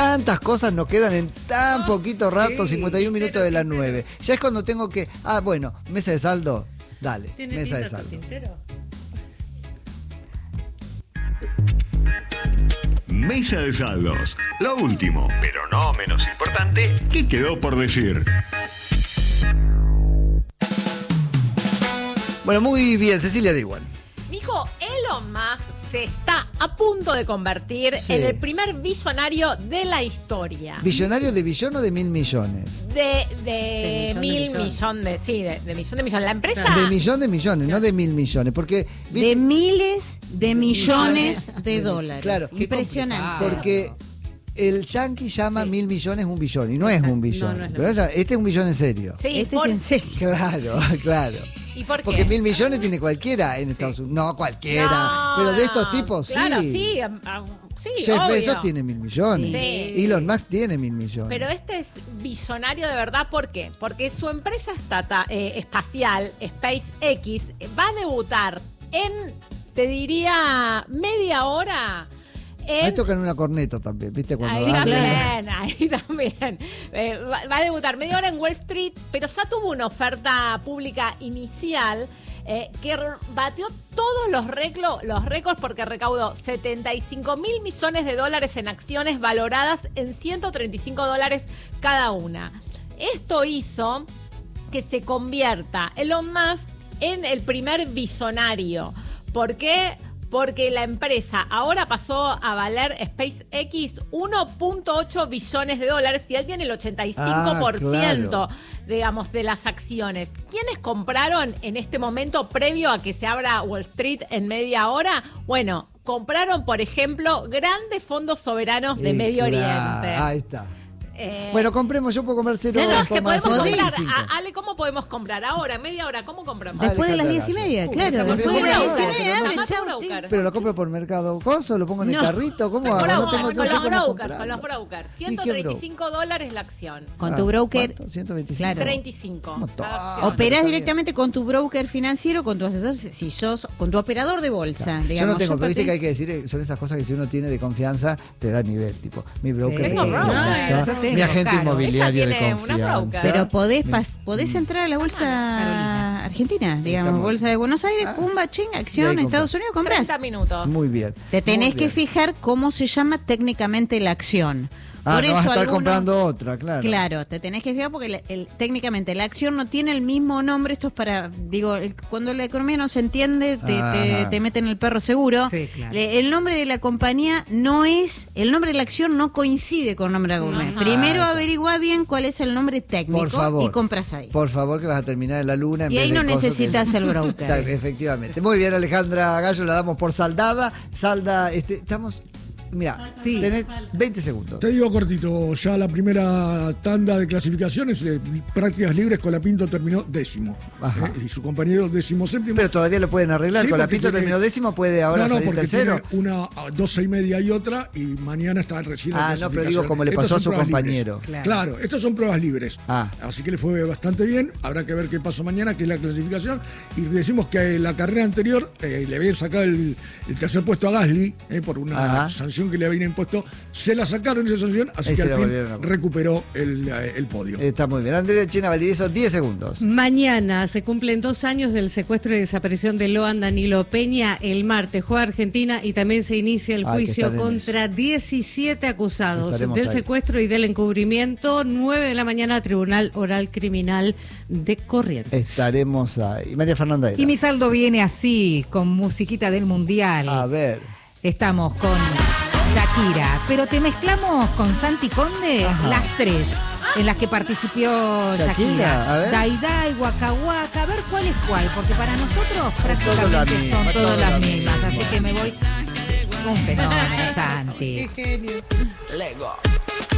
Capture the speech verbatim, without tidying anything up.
tantas cosas nos quedan en tan poquito rato, Sí, cincuenta y un minutos de las nueve. Ya es cuando tengo que... Ah, bueno, mesa de saldo, dale, ¿Tiene mesa de tinta tu saldo. tintero? Mesa de saldos. Lo último, pero no menos importante, ¿qué quedó por decir? Bueno, muy bien, Cecilia da igual. Nico, Elon Musk se está a punto de convertir Sí. en el primer billonario de la historia. ¿Billonario de billón o de mil millones? De, de, De millón de mil millón. millón de, sí, de, de millón de millón. La empresa... De millón de millones, no de mil millones. Porque, De ¿viste? miles de millones millones de dólares. Claro. Qué Impresionante. Porque el yankee llama Sí. mil millones un billón y no es Exacto. un billón. No, no es lo Pero ya- este es un billón en serio. Sí, Este por- es en serio. Claro, claro. ¿Y por qué? Porque mil millones tiene cualquiera en Estados Unidos. No, cualquiera. No, pero de estos tipos, claro, sí. sí. am- am- sí, Jeff obvio. Bezos tiene mil millones. Sí. Elon Musk tiene mil millones. Pero este es billonario de verdad, ¿por qué? Porque su empresa estata- eh, espacial, SpaceX, va a debutar en, te diría, media hora. En, Ahí tocan una corneta también, ¿viste? Cuando ahí dan- también, ahí también. Eh, va, va a debutar media hora en Wall Street, pero ya tuvo una oferta pública inicial eh, que r- batió todos los, reclo- los récords porque recaudó setenta y cinco mil millones de dólares en acciones valoradas en ciento treinta y cinco dólares cada una. Esto hizo que se convierta Elon Musk en el primer billonario. ¿Por qué? Porque la empresa ahora pasó a valer SpaceX uno punto ocho billones de dólares y él tiene el ochenta y cinco por ciento, Ah, claro. digamos, de las acciones. ¿Quiénes compraron en este momento previo a que se abra Wall Street en media hora? Bueno, compraron, por ejemplo, grandes fondos soberanos de Eh, Medio claro, Oriente. Ahí está. Eh, Bueno, compremos, yo puedo comprar cero no, no, es que coma podemos setenta y comprar. cinco. A- Ale, ¿cómo podemos comprar? Ahora, media hora, ¿cómo compramos? Después de las Alejandra diez y Gallo. media, Uh, claro. pero Después de me las voy diez y ahora, media, pero no abre, sé- chau. broker. Pero lo compro por Mercado Coso, lo pongo en el No. carrito, ¿cómo Con, hago? los- No tengo, con no sé los cómo brokers, comprarlo. con los brokers. ¿Y qué ciento treinta y cinco dólares la acción. Con Ah, tu broker. ¿cuánto? ciento veinticinco. Claro. treinta y cinco. Un montón. cada acción. Pero Operás está bien. directamente con tu broker financiero, con tu asesor, si sos, con tu operador de bolsa. Yo Digamos. no tengo, pero viste partí- que hay que decir, eh, son esas cosas que si uno tiene de confianza, te da nivel, tipo, mi broker Tengo de broker. confianza, No, yo tengo, mi agente claro. inmobiliario Ella de tiene una confianza. broker. Pero podés, Mi- pas- podés entrar a la bolsa Carolina. argentina, digamos, Estamos- bolsa de Buenos Aires, Ah. pumba, ching, Y acción, ahí Estados Unidos, compras. treinta minutos. Muy bien. Te tenés Muy que bien. fijar cómo se llama técnicamente la acción. Ah, Por no vas a eso estar algunos- comprando otra, claro. Claro, te tenés que fijar porque el- el- técnicamente la acción no tiene el mismo nombre. Esto es para, digo, el- cuando la economía no se entiende, te, te, Ajá. te meten el perro seguro. Sí, claro. Le- el nombre de la compañía no es, el nombre de la acción no coincide con el nombre de la compañía. Ajá. Primero Ah, averigua bien cuál es el nombre técnico Por favor. y compras ahí. Por favor, que vas a terminar en la luna. En Y vez ahí de no coso que- necesitas el broker. Está, efectivamente. Muy bien, Alejandra Gallo, la damos por saldada. Salda, este, estamos. Mira, Sí. tenés veinte segundos. Te digo cortito, ya la primera tanda de clasificaciones de prácticas libres, Colapinto terminó décimo. Ajá. Eh, y su compañero décimo séptimo. Pero todavía lo pueden arreglar. Sí, Con la porque Pinto tiene- terminó décimo, puede ahora no, no, salir porque tercero. tiene una a doce y media y otra, y mañana está recién la Ah, no, pero clasificación. digo como le Estas pasó a son su pruebas compañero. libres. Claro. Claro, estas son pruebas libres. Ah. Así que le fue bastante bien. Habrá que ver qué pasó mañana, que es la clasificación. Y decimos que la carrera anterior eh, le habían sacado el, el tercer puesto a Gasly, eh, por una Ajá. sanción que le habían impuesto. Se la sacaron esa sanción, así Ahí que se la Alpine volvieron a poner. recuperó el, eh, el podio. Está muy bien. Andrea Chena Valdivieso, diez segundos. Mañana se cumplen dos años del secuestro y desaparición de Loan Danilo Peña. El martes juega Argentina y también se inicia el Hay que juicio estar en contra diecisiete acusados Estaremos del ahí. secuestro y del encubrimiento. nueve de la mañana, Tribunal Oral Criminal de Corrientes. Estaremos ahí. María Fernanda Era. Y mi saldo viene así, con musiquita del Mundial. A ver. Estamos con Shakira, pero te mezclamos con Santi Conde, Ajá. las tres en las que participó Shakira, Shakira. a ver. Dai Dai, Waka Waka, a ver cuál es cuál, porque para nosotros todas las prácticamente mismas, son todas todas las las mismas, mismas. así que me voy un fenómeno, Santi. Qué genio. Lego.